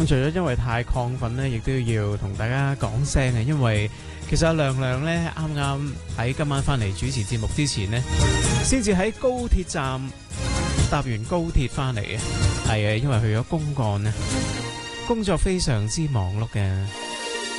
咁除咗因為太亢奮呢，亦都要同大家講聲啊，因為其實阿亮亮呢，啱啱喺今晚翻嚟主持節目之前呢，先至喺高鐵站搭完高鐵翻嚟嘅。係啊，因為去咗公幹呢，工作非常之忙碌嘅。